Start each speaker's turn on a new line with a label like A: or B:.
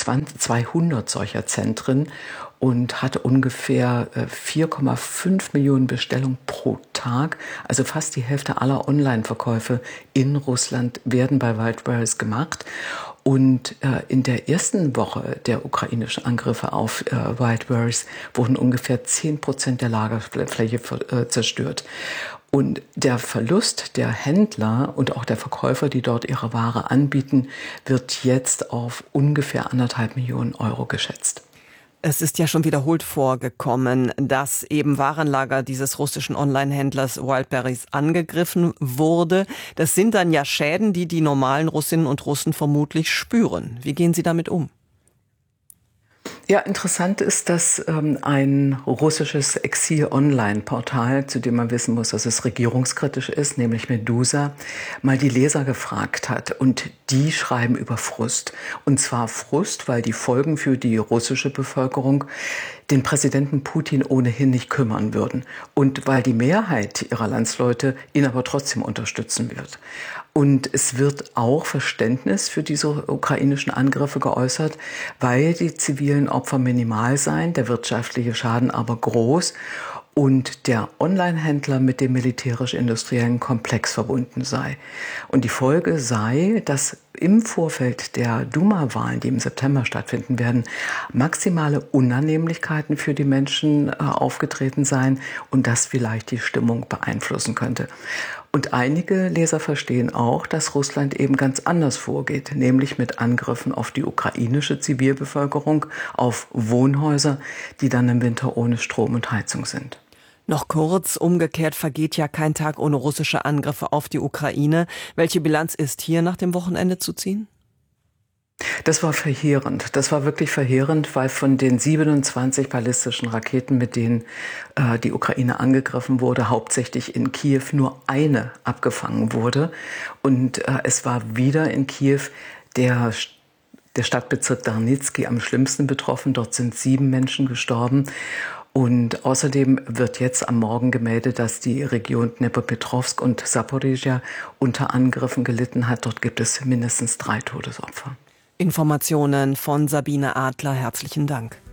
A: 200 solcher Zentren und hat ungefähr 4,5 Millionen Bestellungen pro Tag. Also fast die Hälfte aller Online-Verkäufe in Russland werden bei Wildberries gemacht. Und in der ersten Woche der ukrainischen Angriffe auf Wildberries wurden ungefähr 10% der Lagerfläche zerstört. Und der Verlust der Händler und auch der Verkäufer, die dort ihre Ware anbieten, wird jetzt auf ungefähr 1,5 Millionen Euro geschätzt.
B: Es ist ja schon wiederholt vorgekommen, dass eben Warenlager dieses russischen Online-Händlers Wildberries angegriffen wurde. Das sind dann ja Schäden, die die normalen Russinnen und Russen vermutlich spüren. Wie gehen Sie damit um?
A: Ja, interessant ist, dass ein russisches Exil-Online-Portal, zu dem man wissen muss, dass es regierungskritisch ist, nämlich Medusa, mal die Leser gefragt hat. Und die schreiben über Frust. Und zwar Frust, weil die Folgen für die russische Bevölkerung den Präsidenten Putin ohnehin nicht kümmern würden. Und weil die Mehrheit ihrer Landsleute ihn aber trotzdem unterstützen wird. Und es wird auch Verständnis für diese ukrainischen Angriffe geäußert, weil die zivilen Opfer minimal seien, der wirtschaftliche Schaden aber groß und der Online-Händler mit dem militärisch-industriellen Komplex verbunden sei. Und die Folge sei, dass im Vorfeld der Duma-Wahlen, die im September stattfinden werden, maximale Unannehmlichkeiten für die Menschen aufgetreten seien und das vielleicht die Stimmung beeinflussen könnte. Und einige Leser verstehen auch, dass Russland eben ganz anders vorgeht, nämlich mit Angriffen auf die ukrainische Zivilbevölkerung, auf Wohnhäuser, die dann im Winter ohne Strom und Heizung sind.
B: Noch kurz, umgekehrt vergeht ja kein Tag ohne russische Angriffe auf die Ukraine. Welche Bilanz ist hier nach dem Wochenende zu ziehen?
A: Das war verheerend. Das war wirklich verheerend, weil von den 27 ballistischen Raketen, mit denen die Ukraine angegriffen wurde, hauptsächlich in Kiew nur eine abgefangen wurde. Und es war wieder in Kiew der Stadtbezirk Darnitsky am schlimmsten betroffen. Dort sind 7 Menschen gestorben. Und außerdem wird jetzt am Morgen gemeldet, dass die Region Dnepropetrovsk und Saporizhia unter Angriffen gelitten hat. Dort gibt es mindestens 3 Todesopfer.
B: Informationen von Sabine Adler. Herzlichen Dank.